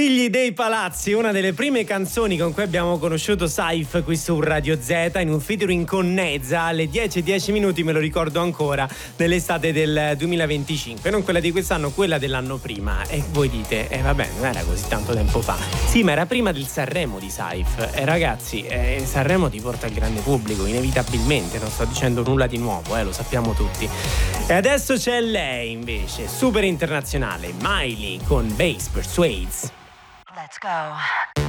Figli dei palazzi, una delle prime canzoni con cui abbiamo conosciuto Saif qui su Radio Z, in un featuring con Nezza alle 10:10 minuti, me lo ricordo ancora, nell'estate del 2025, non quella di quest'anno, quella dell'anno prima. E voi dite, vabbè, non era così tanto tempo fa. Sì, ma era prima del Sanremo di Saif. E ragazzi, Sanremo ti porta al grande pubblico, inevitabilmente, non sto dicendo nulla di nuovo, lo sappiamo tutti. E adesso c'è lei invece, super internazionale, Miley con Bass Persuades. Let's go.